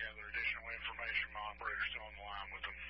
other additional information, my operator's still on the line with them.